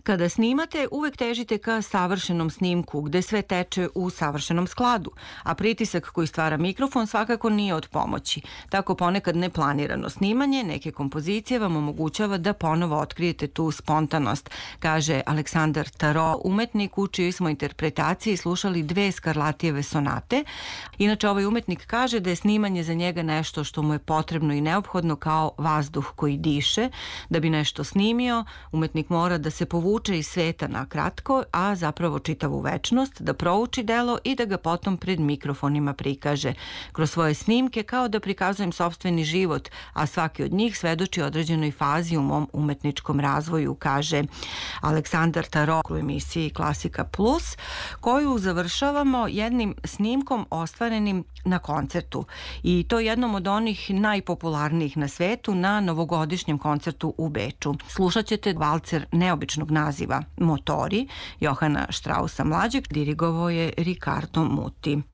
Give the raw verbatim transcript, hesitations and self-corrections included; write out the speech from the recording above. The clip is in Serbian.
Kada snimate, uvek težite ka savršenom snimku, gde sve teče u savršenom skladu, a pritisak koji stvara mikrofon svakako nije od pomoći. Tako ponekad neplanirano snimanje neke kompozicije vam omogućava da ponovo otkrijete tu spontanost, kaže Aleksandar Taro, umetnik u čijoj smo interpretaciji slušali dve Scarlattijeve sonate. Inače, ovaj umetnik kaže da je snimanje za njega nešto što mu je potrebno i neophodno kao vazduh koji diše. Da bi nešto snimio, umetnik mora da se povuče iz sveta na kratko, a zapravo čitavu večnost, da prouči delo i da ga potom pred mikrofonima prikaže. Kroz svoje snimke kao da prikazujem sopstveni život, a svaki od njih svedoči određenoj fazi u mom umetničkom razvoju, kaže Aleksandar Taro u emisiji Klasika Plus, koju završavamo jednim snimkom ostvarenim na koncertu. I to jednom od onih najpopularnijih na svetu, na novogodišnjem koncertu u Beču. Slušat ćete valcer neobičnog naziva Motori Johana Strausa mlađeg, dirigovao je Riccardo Muti.